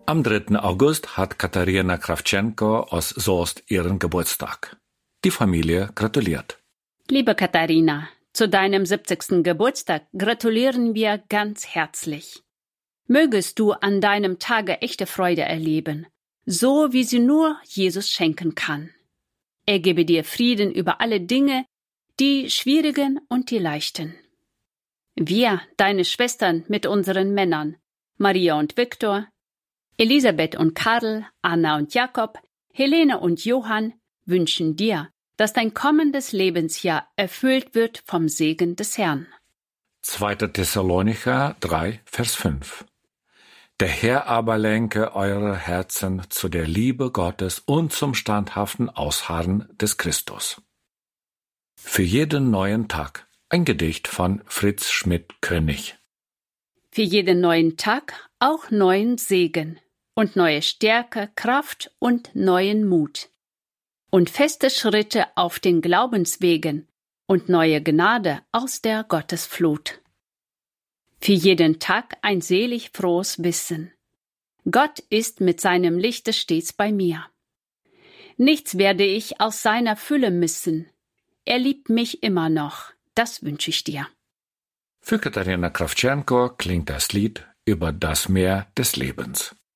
Am 3. August hat Katharina Krawtschenko aus Soest ihren Geburtstag. Die Familie gratuliert. Liebe Katharina, zu deinem 70. Geburtstag gratulieren wir ganz herzlich. Mögest du an deinem Tage echte Freude erleben, so wie sie nur Jesus schenken kann. Er gebe dir Frieden über alle Dinge, die schwierigen und die leichten. Wir, deine Schwestern mit unseren Männern, Maria und Viktor, Elisabeth und Karl, Anna und Jakob, Helene und Johann, wünschen dir, dass dein kommendes Lebensjahr erfüllt wird vom Segen des Herrn. 2. Thessalonicher 3, Vers 5. Der Herr aber lenke eure Herzen zu der Liebe Gottes und zum standhaften Ausharren des Christus. Für jeden neuen Tag ein Gedicht von Fritz Schmidt-König. Für jeden neuen Tag auch neuen Segen und neue Stärke, Kraft und neuen Mut. Und feste Schritte auf den Glaubenswegen und neue Gnade aus der Gottesflut. Für jeden Tag ein selig frohes Wissen. Gott ist mit seinem Lichte stets bei mir. Nichts werde ich aus seiner Fülle missen. Er liebt mich immer noch, das wünsche ich dir. Für Katharina Krawtschenko klingt das Lied über das Meer des Lebens.